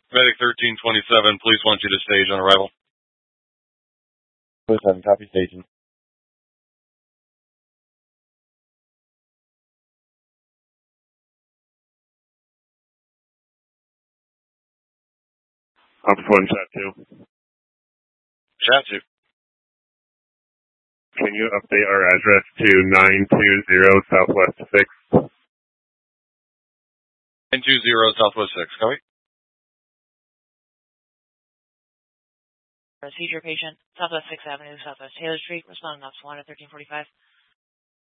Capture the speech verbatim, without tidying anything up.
Medic thirteen twenty-seven, police want you to stage on arrival. twenty-seven, copy staging. Officer one, chat two. Chat two. Can you update our address to nine two zero Southwest sixth? nine two zero Southwest sixth, copy. Procedure patient, Southwest sixth Avenue, Southwest Taylor Street, responding off one at thirteen forty-five.